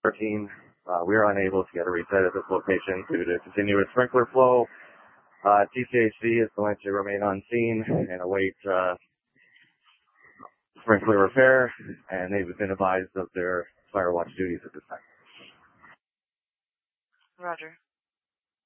team. We are unable to get a reset at this location due to continuous sprinkler flow. TCHC is going to remain on scene and await sprinkler repair, and they've been advised of their fire watch duties at this time. Roger.